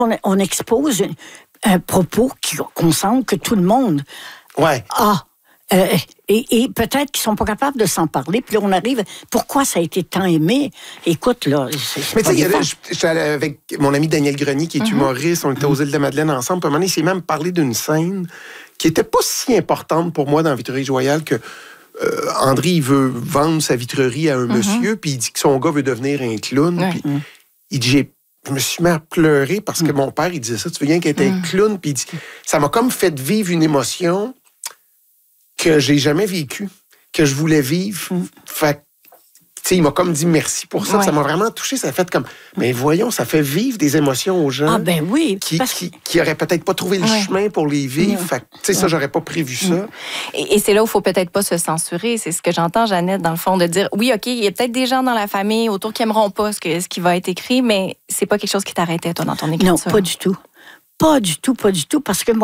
on expose un propos qu'on sent que tout le monde a. Et peut-être qu'ils sont pas capables de s'en parler. Puis là, on arrive... Pourquoi ça a été tant aimé? Écoute, là... Mais tu sais, j'étais allé avec mon ami Daniel Grenier, qui est humoriste. On était aux Îles-de-Madeleine ensemble. Puis à un moment donné, il s'est même parlé d'une scène qui était pas si importante pour moi dans Vitrerie Joyal que André, il veut vendre sa vitrerie à un monsieur, puis il dit que son gars veut devenir un clown. Puis il dit, je me suis mis à pleurer parce que mon père, il disait ça. Tu veux bien qu'il était un clown? Puis il dit, ça m'a comme fait vivre une émotion que j'ai jamais vécu, que je voulais vivre. Fait que, tu sais, il m'a comme dit merci pour ça. Ça m'a vraiment touché. Ça a fait comme, mais voyons, ça fait vivre des émotions aux gens. Ah ben oui. Qui auraient peut-être pas trouvé le chemin pour les vivre. Fait que, tu sais, ça, j'aurais pas prévu ça. Et c'est là où il faut peut-être pas se censurer. C'est ce que j'entends, Jeannette, dans le fond, de dire, oui, OK, il y a peut-être des gens dans la famille autour qui aimeront pas ce qui va être écrit, mais c'est pas quelque chose qui t'arrêtait, toi, dans ton écriture. Non, pas du tout. Pas du tout, parce que moi,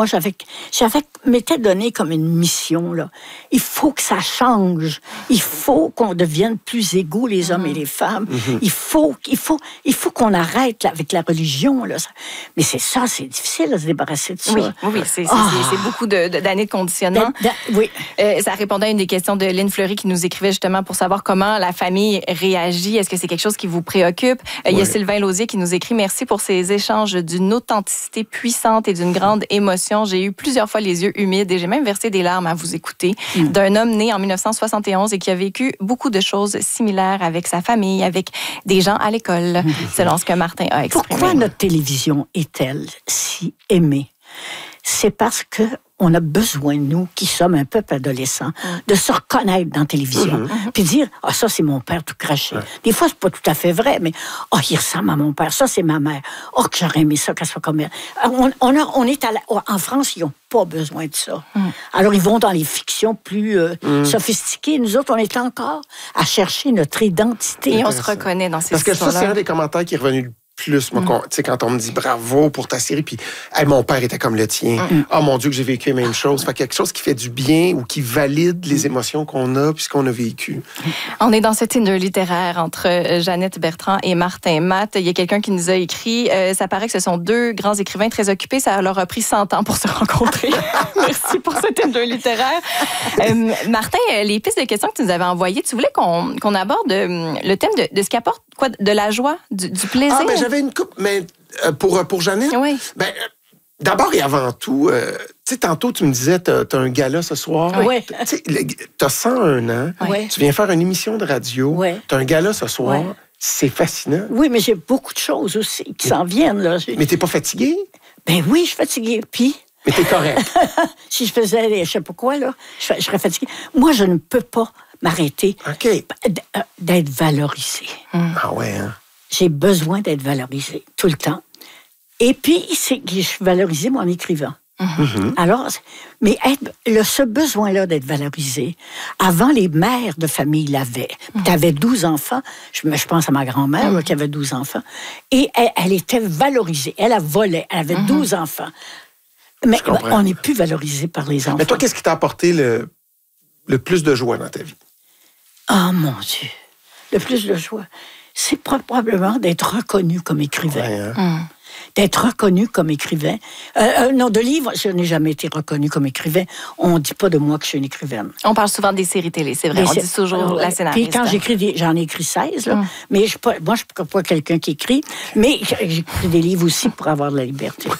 m'étais donné comme une mission, là. Il faut que ça change. Il faut qu'on devienne plus égaux, les hommes et les femmes. Il faut qu'on arrête là, avec la religion, là. Mais c'est difficile de se débarrasser de ça. Oui, c'est beaucoup d'années de conditionnement. Oui. Ça répondait à une des questions de Lynn Fleury qui nous écrivait justement pour savoir comment la famille réagit. Est-ce que c'est quelque chose qui vous préoccupe? Il y a Sylvain Lausier qui nous écrit « Merci pour ces échanges d'une authenticité puissante et d'une grande émotion. J'ai eu plusieurs fois les yeux humides et j'ai même versé des larmes à vous écouter. D'un homme né en 1971 et qui a vécu beaucoup de choses similaires avec sa famille, avec des gens à l'école, selon ce que Martin a exprimé. Pourquoi notre télévision est-elle si aimée? C'est parce que on a besoin, nous, qui sommes un peuple adolescent, de se reconnaître dans la télévision. Puis dire, ça, c'est mon père tout craché. Des fois, c'est pas tout à fait vrai, mais, il ressemble à mon père. Ça, c'est ma mère. Que j'aurais aimé ça, qu'elle soit comme elle. En France, ils n'ont pas besoin de ça. Alors, ils vont dans les fictions plus sophistiquées. Nous autres, on est encore à chercher notre identité. Et on se reconnaît dans ces histoires-là. Parce que ça, c'est un des commentaires qui est revenu le plus, moi, quand on me dit bravo pour ta série, puis mon père était comme le tien. Mon Dieu, que j'ai vécu la même chose. Fait quelque chose qui fait du bien ou qui valide les émotions qu'on a puis ce qu'on a vécu. On est dans ce Tinder littéraire entre Jeannette Bertrand et Martin Matt. Il y a quelqu'un qui nous a écrit, ça paraît que ce sont deux grands écrivains très occupés. Ça leur a pris 100 ans pour se rencontrer. Merci pour ce Tinder littéraire. Martin, les pistes de questions que tu nous avais envoyées, tu voulais qu'on aborde le thème de ce qu'apporte quoi, de la joie, du plaisir. J'avais une coupe, mais pour Jeannette, d'abord et avant tout, tu sais, tantôt, tu me disais, t'as un gala ce soir. Oui. T'as 101 ans, tu viens faire une émission de radio, t'as un gala ce soir, c'est fascinant. Oui, mais j'ai beaucoup de choses aussi qui s'en viennent. Là. Mais t'es pas fatiguée? Ben oui, je suis fatiguée. Puis... Mais t'es correct. Si je faisais, je sais pas quoi, là, je serais fatiguée. Moi, je ne peux pas m'arrêter d'être valorisée. Ah ouais, hein? J'ai besoin d'être valorisée tout le temps. Et puis, c'est que je suis valorisée, moi, en écrivant. Alors, mais ce besoin-là d'être valorisée, avant, les mères de famille l'avaient. Tu avais 12 enfants. Je pense à ma grand-mère qui avait 12 enfants. Et elle était valorisée. Elle volait. Elle avait 12 enfants. Mais on n'est plus valorisé par les enfants. Mais toi, qu'est-ce qui t'a apporté le plus de joie dans ta vie? Oh, mon Dieu! Le plus de joie, c'est probablement d'être reconnu comme écrivain. D'être reconnu comme écrivain. Non, de livres, je n'ai jamais été reconnu comme écrivain. On ne dit pas de moi que je suis une écrivaine. On parle souvent des séries télé, c'est vrai. On dit toujours la scénariste. Puis quand j'écris, j'en ai écrit 16, là, mais moi, je ne suis pas quelqu'un qui écrit, mais j'écris des livres aussi pour avoir de la liberté.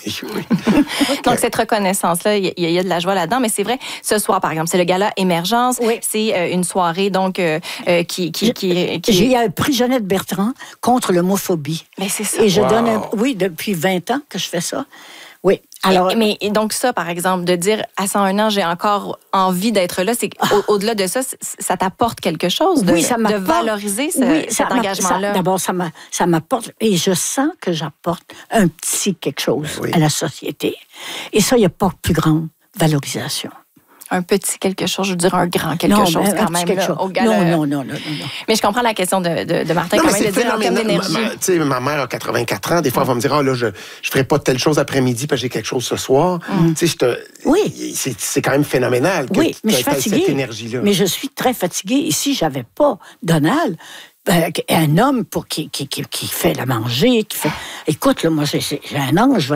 Donc, cette reconnaissance-là, il y a de la joie là-dedans, mais c'est vrai, ce soir, par exemple, c'est le gala Émergence. C'est une soirée, donc, qui... J'ai un prix Jeannette Bertrand contre l'homophobie. Mais c'est ça. Et je donne depuis 20 ans que je fais ça. Oui. Alors, et donc ça, par exemple, de dire à 101 ans, j'ai encore envie d'être là, c'est au-delà de ça, ça t'apporte quelque chose de valoriser cet engagement-là. D'abord, ça m'apporte, et je sens que j'apporte un petit quelque chose à la société. Et ça, il n'y a pas plus grande valorisation. Un petit quelque chose, je veux dire un grand quelque chose quand même. Au gala. Non. Mais je comprends la question de Martin, quand même, de dire en termes d'énergie. Tu sais, ma mère a 84 ans. Des fois, elle va me dire, là, je ferai pas telle chose après-midi parce que j'ai quelque chose ce soir. Tu sais, c'est quand même phénoménal que mais je suis fatiguée. Cette énergie-là. Mais je suis très fatiguée. Et si j'avais pas Donald, un homme qui fait la manger, qui fait... Écoute, là, moi, j'ai un ange,